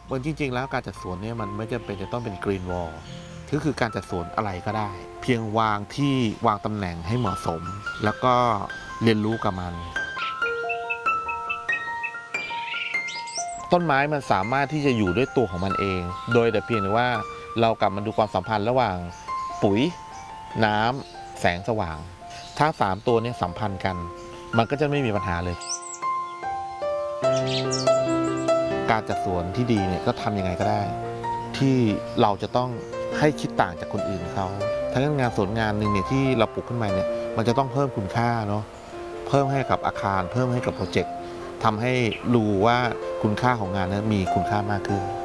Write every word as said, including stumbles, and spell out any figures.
เหมือนจริงๆแล้วการจัดสวนเนี่ยมันไม่จำเป็นจะต้องเป็นกรีนวอลก็คือการจัดสวนอะไรก็ได้เพียงวางที่วางตำแหน่งให้เหมาะสมแล้วก็เรียนรู้กับมันต้นไม้มันสามารถที่จะอยู่ด้วยตัวของมันเองโดยแต่เพียงแต่ว่าเรากลับมาดูความสัมพันธ์ระหว่างปุ๋ยน้ำแสงสว่างถ้าสามตัวนี้สัมพันธ์กันมันก็จะไม่มีปัญหาเลยการจัดสวนที่ดีเนี่ยก็ทำยังไงก็ได้ที่เราจะต้องให้คิดต่างจากคนอื่นเขาทั้งงานสวนงานหนึ่งเนี่ยที่เราปลูกขึ้นมาเนี่ยมันจะต้องเพิ่มคุณค่าเนาะเพิ่มให้กับอาคารเพิ่มให้กับโปรเจกต์ทำให้รู้ว่าคุณค่าของงานนั้นมีคุณค่ามากขึ้น